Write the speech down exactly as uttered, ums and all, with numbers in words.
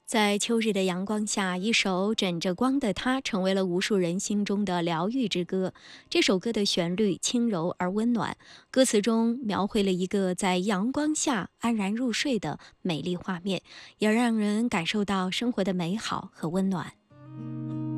在秋日的阳光下，一首枕着光的他成为了无数人心中的疗愈之歌。这首歌的旋律轻柔而温暖，歌词中描绘了一个在阳光下安然入睡的美丽画面，也让人感受到生活的美好和温暖。